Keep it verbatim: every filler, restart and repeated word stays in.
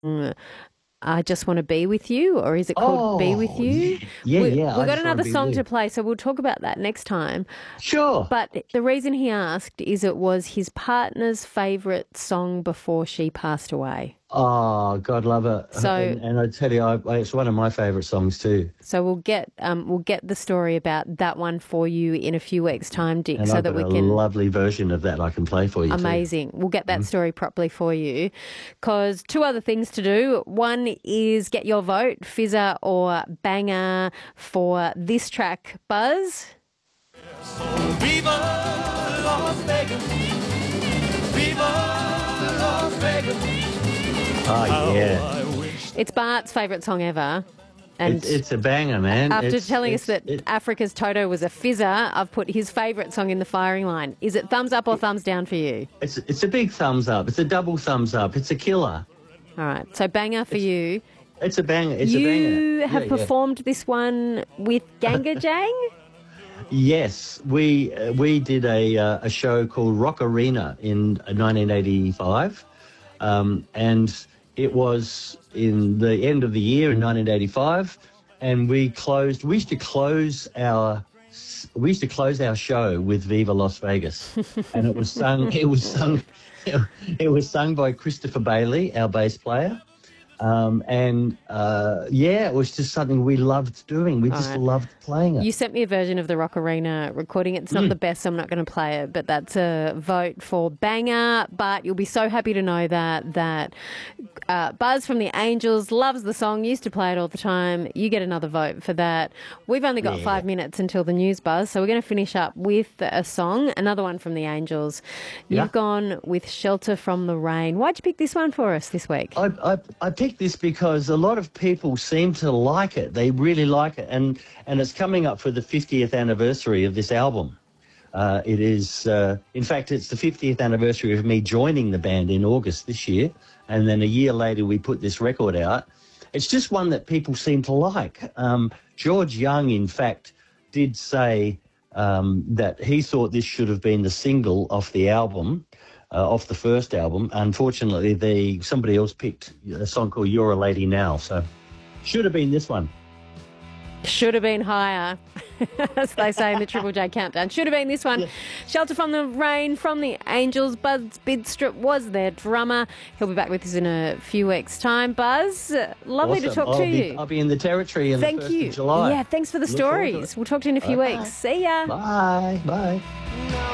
Mm, I Just Want to Be With You, or is it called Be With Oh, You? yeah, yeah, We, yeah. we've I got just want another to be song to with. play, so we'll talk about that next time. Sure. But the reason he asked is it was his partner's favourite song before she passed away. Oh, God love it. So And and I tell you, I, I- it's one of my favourite songs too. so we'll get um we'll get the story about that one for you in a few weeks' time, Dick, And so I've that got we a can. lovely version of that I can play for you too. Amazing. We'll get that story properly for you. Because two other things to do. One is get your vote, fizzer or banger, for this track, Buzz. Viva Las Vegas. Viva Las Vegas. Oh, yeah. I wish. It's Bart's favourite song ever. And It's, it's a banger, man. after It's, telling us it's, that it- Africa's Toto was a fizzer, I've put his favourite song in the firing line. Is it thumbs up or thumbs down for you? it's, it's a big thumbs up. It's a double thumbs up. It's a killer. All right. So banger for you. It's a banger. It's a You banger. have Yeah, yeah. performed this one with Ganga Jang? Yes, we uh, we did a uh, a show called Rock Arena in nineteen eighty-five, um, and it was in the end of the year in nineteen eighty-five, and we closed. We used to close our we used to close our show with Viva Las Vegas, and it was sung. It was sung. It was sung by Christopher Bailey, our bass player. Um, and uh, yeah, it was just something we loved doing. We just right. loved playing it. You sent me a version of the Rock Arena recording. It's not the best, so I'm not going to play it, but that's a vote for banger. But you'll be so happy to know that that uh, Buzz from the Angels loves the song, used to play it all the time. You get another vote for that. We've only got Yeah. five minutes until the news, Buzz, so we're going to finish up with a song, another one from the Angels. You've Yeah. gone with Shelter from the Rain. Why'd you pick this one for us this week? I, I, I picked this because a lot of people seem to like it. They really like it. And, and it's coming up for the fiftieth anniversary of this album. Uh, it is, uh, in fact, it's the fiftieth anniversary of me joining the band in August this year. And then a year later, we put this record out. It's just one that people seem to like. Um, George Young, in fact, did say um, that he thought this should have been the single off the album. Uh, off the first album. Unfortunately, they somebody else picked a song called You're a Lady Now, so should have been this one. Should have been higher, as they say in the Triple J Countdown. Should have been this one. Yeah. Shelter from the Rain from the Angels. Buzz Bidstrup was their drummer. He'll be back with us in a few weeks' time. Buzz, lovely to Awesome. talk I'll to be, you. I'll be in the territory on Thank the first you. of July. Yeah, thanks for the Look forward to stories. it. We'll talk to you in a few Bye. weeks. See ya. Bye. Bye.